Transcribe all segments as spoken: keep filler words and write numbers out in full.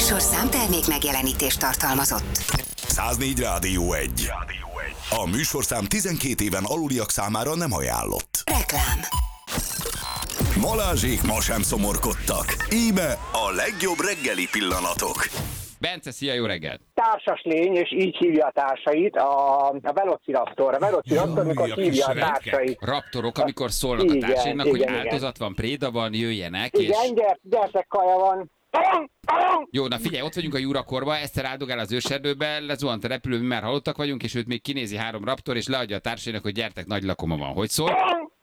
műsorszám termék megjelenítést tartalmazott. száznégy Rádió egy. A műsorszám tizenkét éven aluliak számára nem ajánlott. Reklám. Balázsék ma sem szomorkodtak. Íme a legjobb reggeli pillanatok. Bence, szia, jó reggelt! Társas lény, és így hívja a társait, a, a Velociraptor. A Velociraptor, amikor hívja a társait. Raptorok, amikor szólnak Igen, a társainak, igen, hogy igen. áldozat van, préda van, jöjjenek, Igen, és... gyert, gyertek, kaja van. Jó, na figyelj, ott vagyunk a Jurakorba, Eszter áldogál az őserdőbe, lezuhant a repülő, mi már halottak vagyunk, és őt még kinézi három raptor, és leadja a társainak, hogy gyertek, nagy lakoma van. Hogy szól?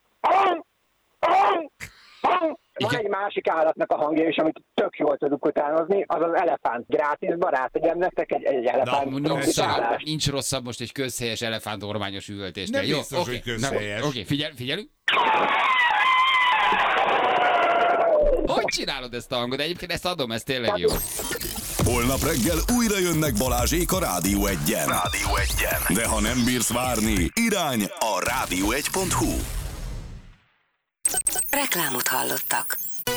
Van Igen. egy másik állatnak a hangja is, amit tök jól tudunk utánozni, az az elefánt. Grátisba rátegyem nektek egy, egy elefánt. Na, nincs, trombitálás. nincs rosszabb most egy közhelyes elefánt ormányos üvöltésnél. Nem Jó, biztos, oké. hogy közhelyes. Na, Oké, figyel, figyelünk. Hogy csinálod ezt a hangot? Egyébként ezt adom, ez tényleg jó. Holnap reggel újra jönnek Balázsék a Rádió egyen. Rádió egyen. De ha nem bírsz várni, irány a rádió egy pont hu. Reklámot hallottak.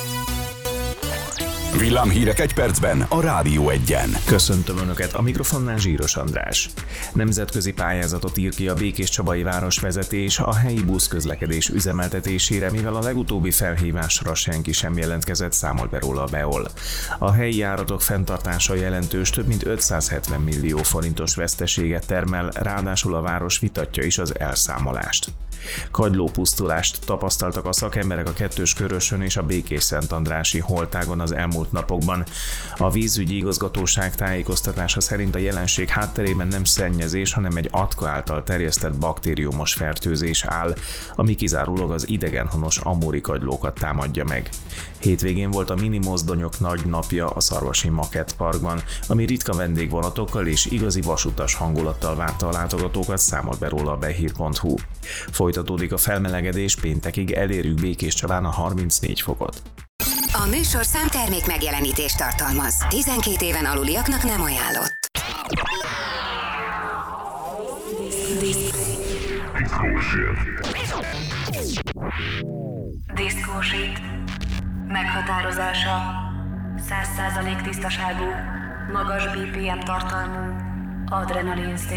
Villámhírek egy percben a Rádió egyen. Köszöntöm Önöket, a mikrofonnál Zsíros András. Nemzetközi pályázatot ír ki a Békéscsabai városvezetés a helyi buszközlekedés üzemeltetésére, mivel a legutóbbi felhívásra senki sem jelentkezett, számol be róla a Beol. A helyi járatok fenntartása jelentős, több mint ötszázhetven millió forintos veszteséget termel, ráadásul a város vitatja is az elszámolást. Kagylópusztulást tapasztaltak a szakemberek a Kettős Körösön és a Békés-Szentandrási holtágon az elmúlt napokban. A vízügyi igazgatóság tájékoztatása szerint a jelenség hátterében nem szennyezés, hanem egy atka által terjesztett baktériumos fertőzés áll, ami kizárólag az idegenhonos amúri kagylókat támadja meg. Hétvégén volt a mini mozdonyok nagy napja a Szarvasi Makett Parkban, ami ritka vendégvonatokkal és igazi vasutas hangulattal várta a látogatókat, számol be róla a behír pont hu. Folytatódik a felmelegedés, péntekig elérjük Békéscsabán a harmincnégy fokot. A műsorszám termék megjelenítést tartalmaz. tizenkét éven aluliaknak nem ajánlott. Diszkósít. Meghatározása száz százalék tisztaságú, magas bé pé em tartalmú, adrenalin